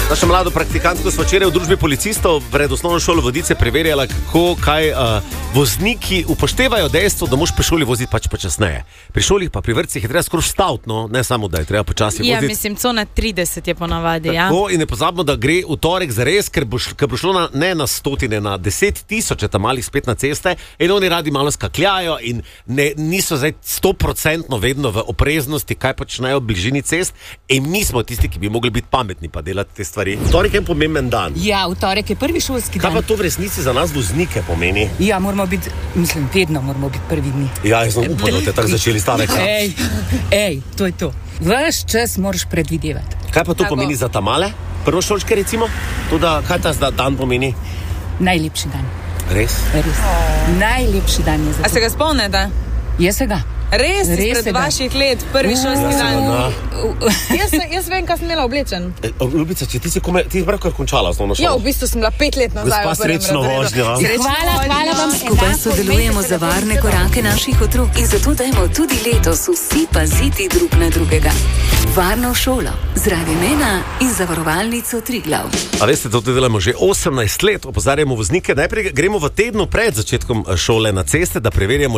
Naša mlada praktikantka sva včeraj v družbi policistov pred osnovno šolo Vodice preverjala, kaj vozniki upoštevajo dejstvo, da moraš pri šoli voziti pač počasneje. Pri šolih pa pri vrtcih je treba skoraj vstaviti, no, ne samo, da je treba počasi voziti. Ja, mislim, cona 30 je ponavadi, ja. Tako, in ne pozabimo, da gre v torek za res, ker bo šlo ne na stotine, na 10 000 tam malih spet na ceste in oni radi malo skakljajo in niso zdaj 100% vedno v opreznosti, kaj počnejo v bližini cest in mi smo tisti, ki bi mogli biti pametni pa delati te stvari. Torek je pomemben dan. Ja, v torek je prvi šolski dan. Kaj pa to v resnici za nas voznike pomeni? Ja, moramo biti, vedno moramo biti prvi dni. Ja, jaz sem upal, da te tako začeli stavek. Ej, to je to. Ves čas moraš predvidevati. Kaj pa to pomeni za ta male? Prvošolčke recimo? Kaj ta dan pomeni? Najlepši dan. Res? Res. Najlepši dan je za to. A se ga spomnite? Jaz se ga. Res izpred vaših let, prvi šolski dan. Jaz vem, kaj sem imela oblečen. Ljubica, če ti si kar končala osnovno šolo. Ja, v bistvu sem bila 5 let nazaj. Gospa, srečno vožnjo. Hvala vam. Skupaj sodelujemo za varne korake naših otrok in zato dajmo tudi letos vsi paziti drug na drugega. Varno šolo, zraven imena in zavarovalnico Triglav. A veste, to delamo že 18 let, opozarjamo voznike. Najprej gremo v tednu pred začetkom šole na ceste, da preverjamo